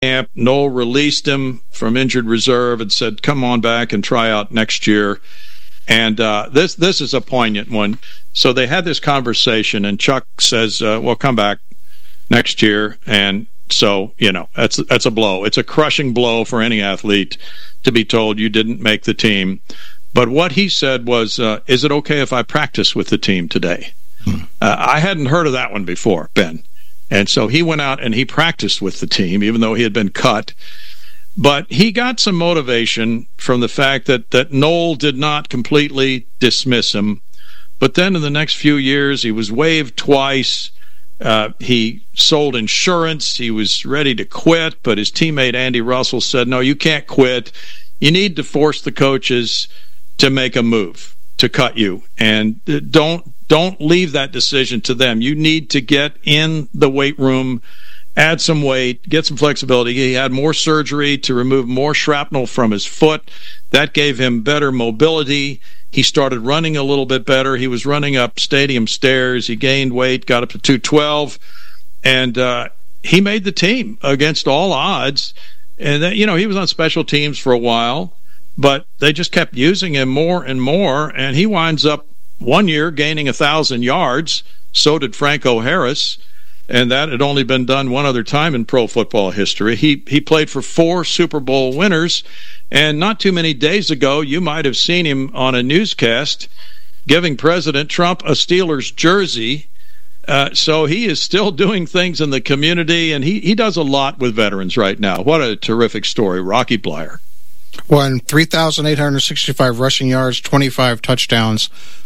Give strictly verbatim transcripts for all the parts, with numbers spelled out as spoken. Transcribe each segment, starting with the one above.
camp. Noel released him from injured reserve and said, come on back and try out next year. And uh, this this is a poignant one. So they had this conversation, and Chuck says, uh, well, come back next year. And so, you know, that's that's a blow. It's a crushing blow for any athlete to be told you didn't make the team. But what he said was, uh, is it okay if I practice with the team today? Hmm. Uh, I hadn't heard of that one before, Ben. And so he went out and he practiced with the team, even though he had been cut. But he got some motivation from the fact that, that Noel did not completely dismiss him. But then in the next few years, he was waived twice. Uh, he sold insurance. He was ready to quit, but his teammate Andy Russell said, no, you can't quit. You need to force the coaches to make a move, to cut you. And don't don't leave that decision to them. You need to get in the weight room, add some weight, get some flexibility. He had more surgery to remove more shrapnel from his foot. That gave him better mobility. He started running a little bit better. He was running up stadium stairs. He gained weight, got up to two twelve, and uh, he made the team against all odds. And, that, you know, he was on special teams for a while, but they just kept using him more and more, and he winds up one year gaining one thousand yards. So did Franco Harris, and that had only been done one other time in pro football history. He he played for four Super Bowl winners, and not too many days ago, you might have seen him on a newscast giving President Trump a Steelers jersey. Uh, so he is still doing things in the community, and he, he does a lot with veterans right now. What a terrific story, Rocky Bleier. Won three thousand eight hundred sixty-five rushing yards, twenty-five touchdowns.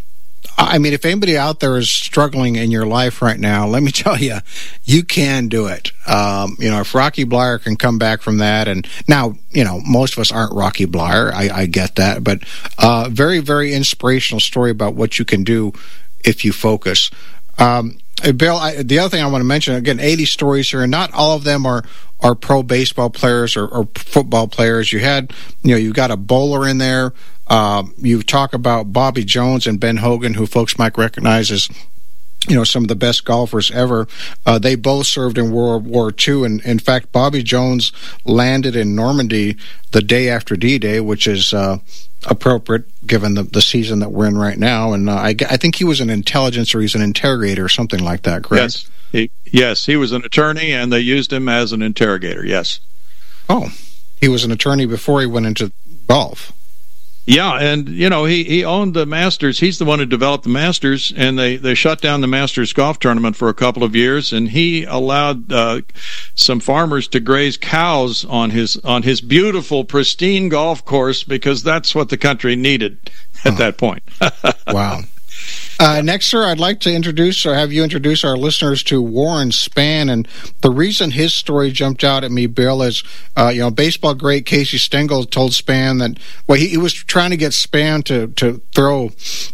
I mean, if anybody out there is struggling in your life right now, let me tell you, you can do it. Um, you know, if Rocky Bleier can come back from that, and now, you know, most of us aren't Rocky Bleier. I, I get that, but uh, very, very inspirational story about what you can do if you focus. Um, Bill, I, the other thing I want to mention, again, eighty stories here, and not all of them are, are pro baseball players or, or football players. You had, you know, you got a bowler in there. Uh, you talk about Bobby Jones and Ben Hogan, who folks might recognize as, you know, some of the best golfers ever. Uh, they both served in World War Two, and in fact, Bobby Jones landed in Normandy the day after D-Day, which is uh, appropriate given the, the season that we're in right now. And uh, I, I think he was an intelligence, or he's an interrogator or something like that, correct? Yes, he, yes, he was an attorney, and they used him as an interrogator, yes. Oh, he was an attorney before he went into golf. Yeah, and, you know, he, he owned the Masters. He's the one who developed the Masters, and they, they shut down the Masters golf tournament for a couple of years, and he allowed uh, some farmers to graze cows on his on his beautiful, pristine golf course, because that's what the country needed at oh. that point. Wow. Uh, next, sir, I'd like to introduce or have you introduce our listeners to Warren Spahn. And the reason his story jumped out at me, Bill, is, uh, you know, baseball great Casey Stengel told Spahn that, well, he, he was trying to get Spahn to, to throw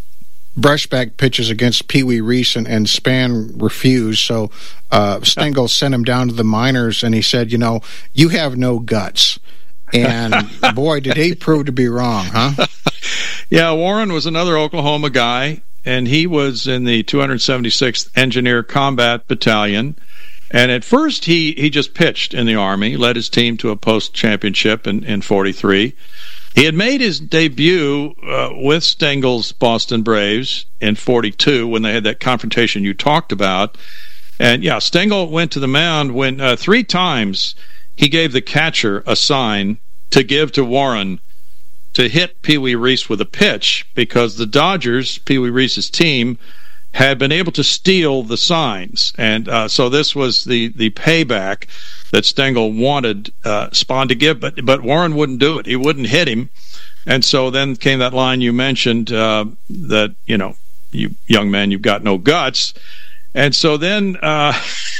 brushback pitches against Pee Wee Reese, and, and Spahn refused. So uh, Stengel sent him down to the minors, and he said, you know, you have no guts. And boy, did he prove to be wrong, huh? Yeah, Warren was another Oklahoma guy, and he was in the two hundred seventy-sixth Engineer Combat Battalion. And at first, he, he just pitched in the Army, led his team to a post-championship in, in forty-three. He had made his debut uh, with Stengel's Boston Braves in forty-two when they had that confrontation you talked about. And, yeah, Stengel went to the mound when uh, three times he gave the catcher a sign to give to Warren to hit Pee Wee Reese with a pitch, because the Dodgers, Pee Wee Reese's team, had been able to steal the signs. And uh, so this was the, the payback that Stengel wanted uh, Spahn to give, but, but Warren wouldn't do it. He wouldn't hit him. And so then came that line you mentioned uh, that, you know, you young man, you've got no guts. And so then uh,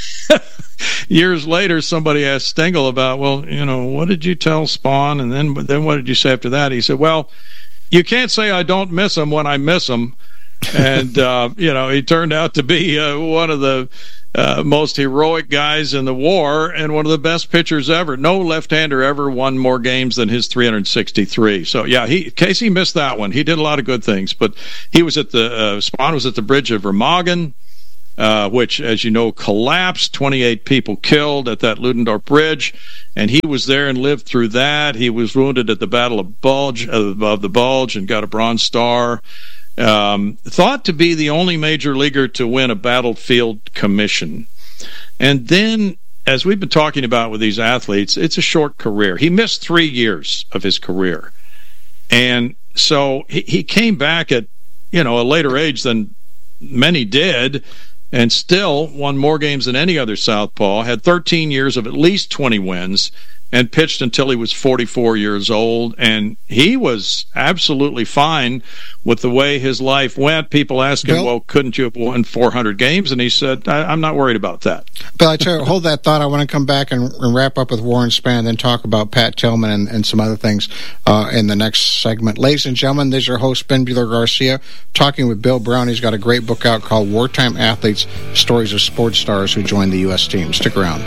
years later, somebody asked Stengel about, well, you know, what did you tell Spahn? And then, then what did you say after that? He said, well, you can't say I don't miss him when I miss him. And, uh, you know, he turned out to be uh, one of the uh, most heroic guys in the war and one of the best pitchers ever. No left-hander ever won more games than his three hundred sixty-three. So, yeah, he Casey missed that one. He did a lot of good things. But he was at the, uh, Spahn was at the Bridge of Remagen. uh, which, as you know, collapsed. twenty-eight people killed at that Ludendorff Bridge, and he was there and lived through that. He was wounded at the Battle of Bulge of, of the Bulge and got a Bronze Star. Um, thought to be the only major leaguer to win a battlefield commission. And then, as we've been talking about with these athletes, it's a short career. He missed three years of his career. And so he, he came back at, you know, a later age than many did, and still won more games than any other southpaw, had thirteen years of at least twenty wins, and pitched until he was forty-four years old. And he was absolutely fine with the way his life went. People asked him, Bill? well, couldn't you have won four hundred games? And he said, I, I'm not worried about that. Bill, I tell you, hold that thought. I want to come back and, and wrap up with Warren Spahn, then talk about Pat Tillman and, and some other things uh, in the next segment. Ladies and gentlemen, this is your host, Ben Buehler-Garcia, talking with Bill Brown. He's got a great book out called Wartime Athletes, Stories of Sports Stars Who Joined the U S Team. Stick around.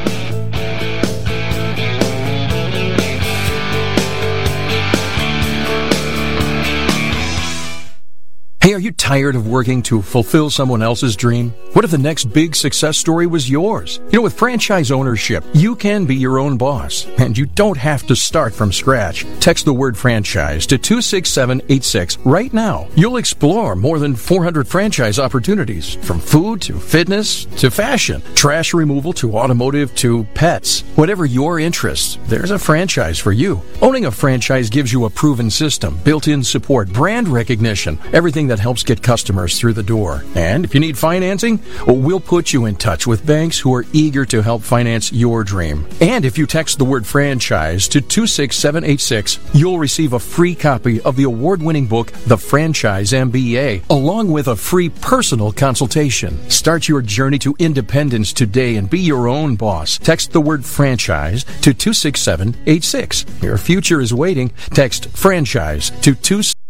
Hey, are you tired of working to fulfill someone else's dream? What if the next big success story was yours? You know, with franchise ownership, you can be your own boss, and you don't have to start from scratch. Text the word franchise to two six seven eight six right now. You'll explore more than four hundred franchise opportunities, from food to fitness to fashion, trash removal to automotive to pets. Whatever your interests, there's a franchise for you. Owning a franchise gives you a proven system, built-in support, brand recognition, everything that helps get customers through the door. And if you need financing, well, we'll put you in touch with banks who are eager to help finance your dream. And if you text the word franchise to two six seven eight six, you'll receive a free copy of the award-winning book, The Franchise M B A, along with a free personal consultation. Start your journey to independence today and be your own boss. Text the word franchise to two six seven eight six. Your future is waiting. Text franchise to two six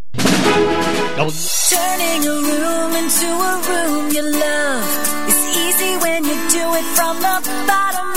Turning a room into a room you love is easy when you do it from the bottom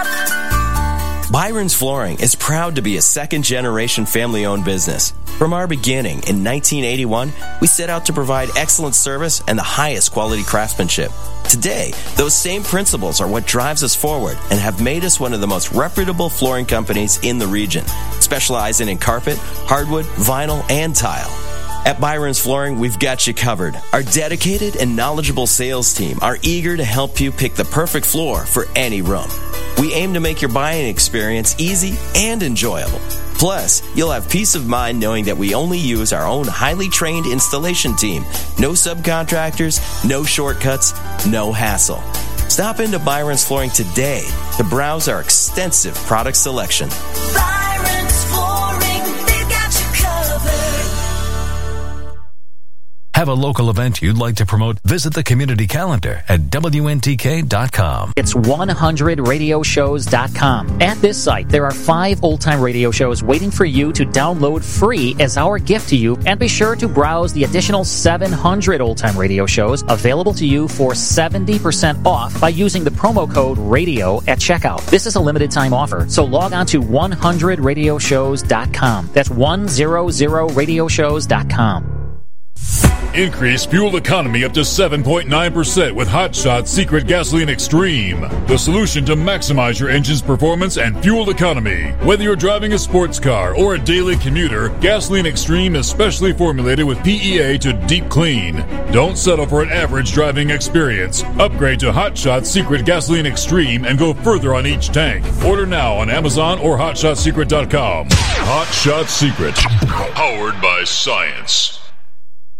up. Byron's Flooring is proud to be a second-generation family-owned business. From our beginning in nineteen eighty-one, we set out to provide excellent service and the highest quality craftsmanship. Today, those same principles are what drives us forward and have made us one of the most reputable flooring companies in the region, specializing in carpet, hardwood, vinyl, and tile. At Byron's Flooring, we've got you covered. Our dedicated and knowledgeable sales team are eager to help you pick the perfect floor for any room. We aim to make your buying experience easy and enjoyable. Plus, you'll have peace of mind knowing that we only use our own highly trained installation team. No subcontractors, no shortcuts, no hassle. Stop into Byron's Flooring today to browse our extensive product selection. Byron's Flooring, they've got you covered. Have a local event you'd like to promote? Visit the community calendar at W N T K dot com. It's one hundred radio shows dot com. At this site, there are five old-time radio shows waiting for you to download free as our gift to you, and be sure to browse the additional seven hundred old-time radio shows available to you for seventy percent off by using the promo code RADIO at checkout. This is a limited-time offer, so log on to one hundred radio shows dot com. That's one hundred radio shows dot com. Increase fuel economy up to seven point nine percent with Hot Shot Secret Gasoline Extreme, the solution to maximize your engine's performance and fuel economy. Whether you're driving a sports car or a daily commuter, Gasoline Extreme is specially formulated with P E A to deep clean. Don't settle for an average driving experience. Upgrade to Hot Shot Secret Gasoline Extreme and go further on each tank. Order now on Amazon or hot shot secret dot com. Hot Shot Secret, powered by science.